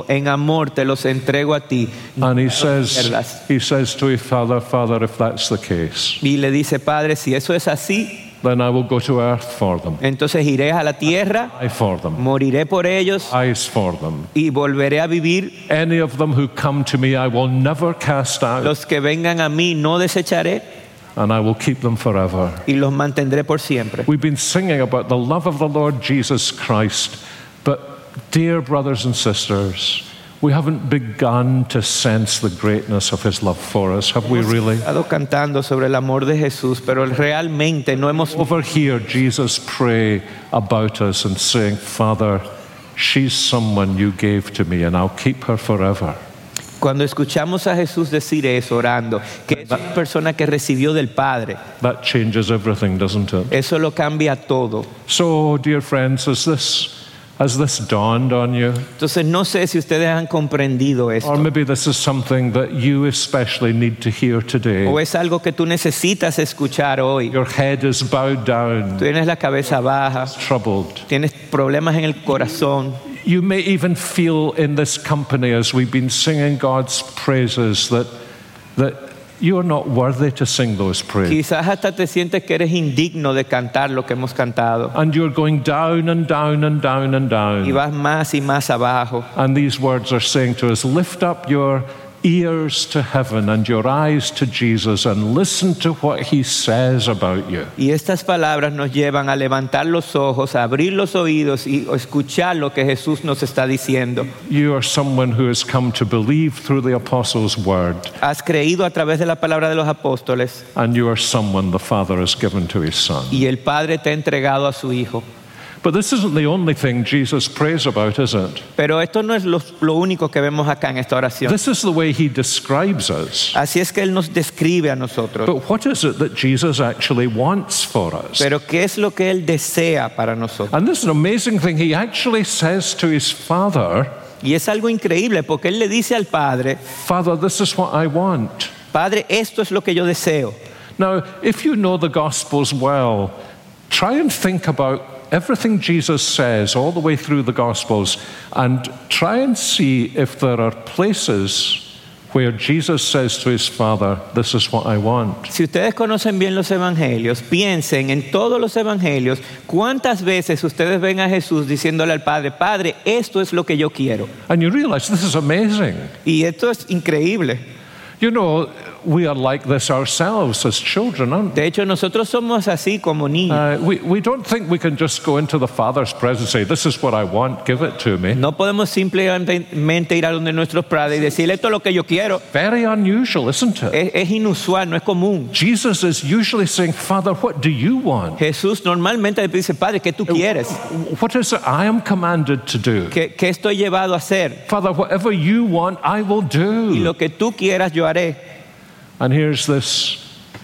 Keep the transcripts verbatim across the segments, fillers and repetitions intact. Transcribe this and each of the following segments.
en amor te los entrego a ti. And he No los says, pierdas. he says to his father, Father, if that's the case, Y le dice, Padre, si eso es así, then I will go to earth for them, entonces iré a la tierra, die for them, moriré por ellos eyes for them. y volveré a vivir. Any of them who come to me, I will never cast out, Los que vengan a mí no desecharé and I will keep them forever. y los mantendré por siempre. We've been singing about the love of the Lord Jesus Christ, but dear brothers and sisters, we haven't begun to sense the greatness of his love for us, have we really? Hemos estado cantando sobre el amor de Jesús, pero realmente no hemos. Over here, Jesus pray about us and saying, Father, she's someone you gave to me and I'll keep her forever. Cuando escuchamos a Jesús decir eso, orando, que es una persona que recibió del Padre, That changes everything, doesn't it? eso lo cambia todo. So, dear friends, has this, has this dawned on you? Entonces no sé si ustedes han comprendido Or esto, maybe this is something that you especially need to hear today. o es algo que tú necesitas escuchar hoy. Your head is bowed down, Tienes la cabeza baja, troubled. tienes problemas en el corazón. You may even feel in this company as we've been singing God's praises that, that you are not worthy to sing those praises. Quizás hasta te sientes que eres indigno de cantar lo que hemos cantado. And you're going down and down and down and Y down. vas más y más abajo. And these words are saying to us, lift up your ears to heaven and your eyes to Jesus and listen to what he says about you. Y estas palabras nos llevan a levantar los ojos, a abrir los oídos y escuchar lo que Jesús nos está diciendo. You are someone who has come to believe through the apostles' word, Has creído a través de la palabra de los apóstoles and you are someone the Father has given to his Son. y el Padre te ha entregado a su Hijo. But this isn't the only thing Jesus prays about, is it? Pero esto no es lo, lo único que vemos acá en esta oración. This is the way he describes us. Así es que Él nos describe a nosotros. But what is it that Jesus actually wants for us? Pero ¿qué es lo que Él desea para nosotros? And this is an amazing thing. He actually says to his Father, Y es algo increíble porque Él le dice al Padre, Father, this is what I want. Padre, esto es lo que yo deseo. Now, if you know the Gospels well, try and think about everything Jesus says all the way through the Gospels and try and see if there are places where Jesus says to his Father, this is what I want. Si ustedes conocen bien los evangelios, piensen en todos los evangelios, cuántas veces ustedes ven a Jesús diciéndole al Padre, Padre, esto es lo que yo quiero. And you realize this is amazing. Y esto es increíble. You know, we are like this ourselves as children, aren't we? De hecho, nosotros somos así como niños. Uh, we, we don't think we can just go into the Father's presence and say, this is what I want, give it to me. No podemos simplemente ir a donde nuestros padres y decirle, esto es lo que yo quiero. Very unusual, isn't it? Es, es inusual, no es común. Jesus is usually saying, Father, what do you want? Jesús normalmente le dice, Padre, ¿qué tú quieres? What is it I am commanded to do? ¿Qué, qué estoy llevado a hacer? Father, whatever you want, I will Y do. lo que tú quieras yo haré. And here's this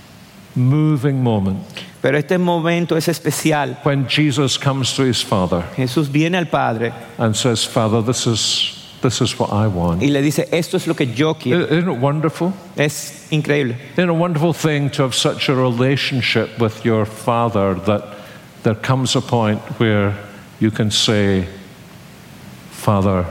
moving moment Pero este momento es especial. when Jesus comes to his Father Jesús viene al Padre and says, Father, this is, this is what I want. y le dice, esto es lo que yo quiero. Isn't it wonderful? Es increíble. Isn't it a wonderful thing to have such a relationship with your Father that there comes a point where you can say, Father,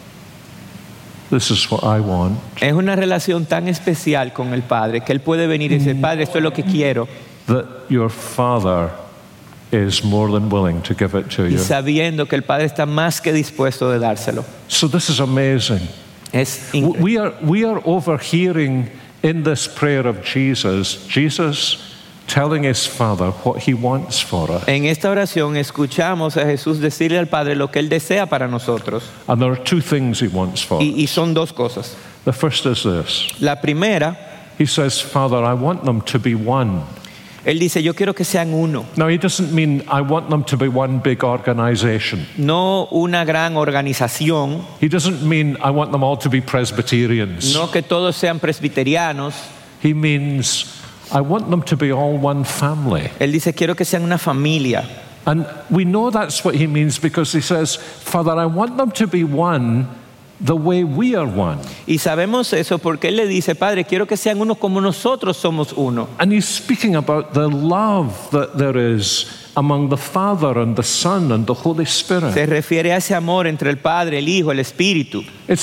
this is what I want. Es una relación tan especial con el Padre que Él puede venir y decir, Padre, esto es lo que quiero. That your Father is more than willing to give it to Y you. sabiendo que el Padre está más que dispuesto de dárselo. So this is amazing. Es W- increíble. We are, we are overhearing in this prayer of Jesus, Jesus telling his Father what he wants for us. En esta oración escuchamos a Jesús decirle al Padre lo que Él desea para nosotros. And there are two things he wants for us. Y, y son dos cosas. The first is this. La primera, He says, Father, I want them to be one. Él dice, yo quiero que sean uno. Now, he doesn't mean I want them to be one big organization. No una gran organización, He doesn't mean I want them all to be Presbyterians. no que todos sean presbiterianos. He means I want them to be all one family. Él dice, quiero que sean una familia. And we know that's what he means because he says, Father, I want them to be one the way we are one. Y sabemos eso porque Él le dice, Padre, quiero que sean uno como nosotros somos uno. And he's speaking about the love that there is among the Father and the Son and the Holy Spirit. Se refiere a ese amor entre el Padre, el Hijo, el Espíritu. It's